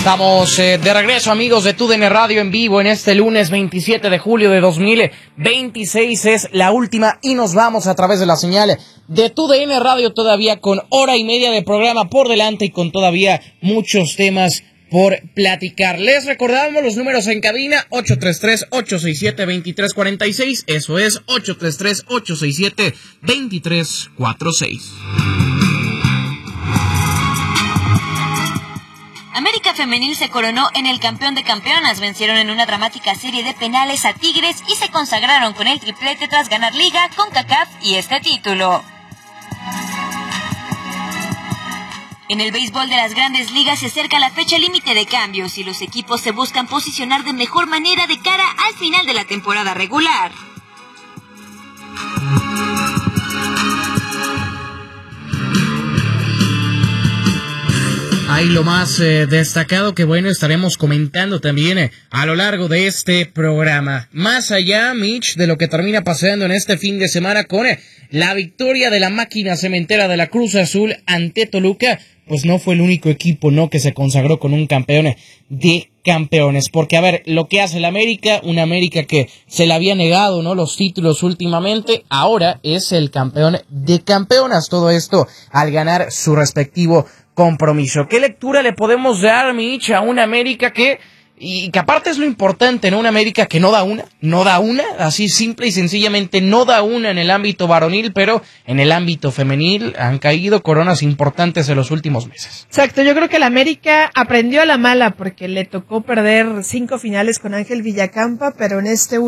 Estamos de regreso, amigos de TUDN Radio en vivo en este lunes 27 de julio de 2026. Es la última y nos vamos a través de la señal de TUDN Radio, todavía con hora y media de programa por delante y con todavía muchos temas por platicar. Les recordamos los números en cabina: 833-867-2346. Eso es 833-867-2346. América Femenil se coronó en el campeón de campeonas, vencieron en una dramática serie de penales a Tigres y se consagraron con el triplete tras ganar Liga, CONCACAF y este título. En el béisbol de las grandes ligas se acerca la fecha límite de cambios y los equipos se buscan posicionar de mejor manera de cara al final de la temporada regular. Hay lo más destacado que, bueno, estaremos comentando también a lo largo de este programa. Más allá, Mitch, de lo que termina pasando en este fin de semana con la victoria de la máquina cementera de la Cruz Azul ante Toluca, pues no fue el único equipo, ¿no?, que se consagró con un campeón de campeones. Porque, a ver, lo que hace el América, una América que se le había negado, ¿no?, los títulos últimamente, ahora es el campeón de campeonas. Todo esto al ganar su respectivo compromiso. ¿Qué lectura le podemos dar, Mitch, a una América que aparte es lo importante, ¿no? Una América que no da una, así simple y sencillamente no da una en el ámbito varonil, pero en el ámbito femenil han caído coronas importantes en los últimos meses. Exacto, yo creo que la América aprendió a la mala porque le tocó perder 5 finales con Ángel Villacampa, pero en estos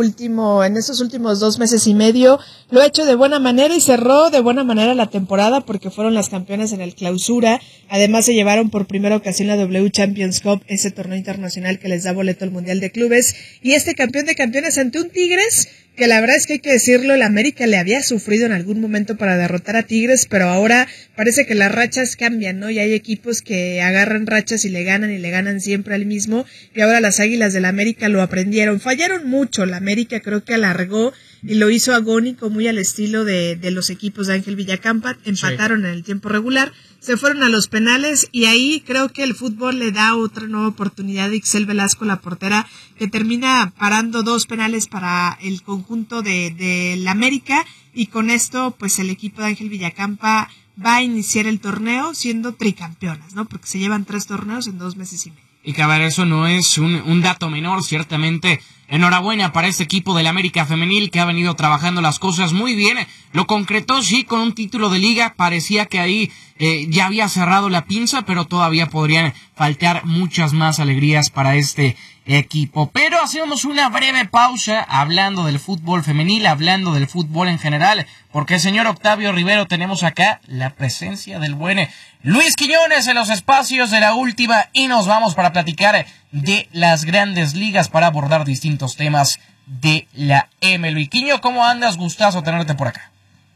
últimos 2 meses y medio lo ha hecho de buena manera y cerró de buena manera la temporada porque fueron las campeonas en el Clausura. Además se llevaron por primera ocasión la W Champions Cup, ese torneo internacional que les da boleto al Mundial de Clubes, y este campeón de campeones ante un Tigres que la verdad es que hay que decirlo, la América le había sufrido en algún momento para derrotar a Tigres, pero ahora parece que las rachas cambian, ¿no? Y hay equipos que agarran rachas y le ganan siempre al mismo, y ahora las Águilas de la América lo aprendieron. Fallaron mucho, la América creo que alargó y lo hizo agónico, muy al estilo de los equipos de Ángel Villacampa, empataron en el tiempo regular, se fueron a los penales y ahí creo que el fútbol le da otra nueva oportunidad. Ixel Velasco, la portera, que termina parando 2 penales para el conjunto de la América, y con esto pues el equipo de Ángel Villacampa va a iniciar el torneo siendo tricampeonas, ¿no? Porque se llevan 3 torneos en 2 meses y medio. Y que a ver, eso no es un dato menor, ciertamente. Enhorabuena para este equipo del América Femenil que ha venido trabajando las cosas muy bien. Lo concretó, sí, con un título de liga. Parecía que ahí ya había cerrado la pinza, pero todavía podrían faltar muchas más alegrías para este equipo. Pero hacemos una breve pausa hablando del fútbol femenil, hablando del fútbol en general, porque señor Octavio Rivero, tenemos acá la presencia del buen Luis Quiñones en los espacios de la última y nos vamos para platicar de las grandes ligas para abordar distintos temas de la MLB. Quiño, ¿cómo andas? Gustazo tenerte por acá.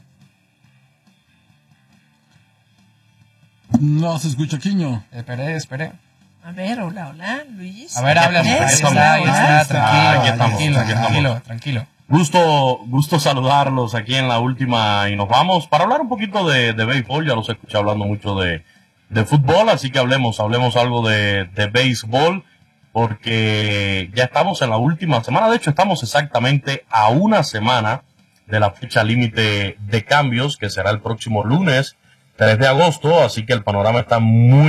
No se escucha, Quiño. Esperé. A ver, hola, Luis. A ver, háblame. Ahí está, tranquilo. Gusto saludarlos aquí en la última y nos vamos para hablar un poquito de béisbol. Ya los escuché hablando mucho de fútbol, así que hablemos algo de béisbol, porque ya estamos en la última semana. De hecho, estamos exactamente a una semana de la fecha límite de cambios, que será el próximo lunes 3 de agosto, así que el panorama está muy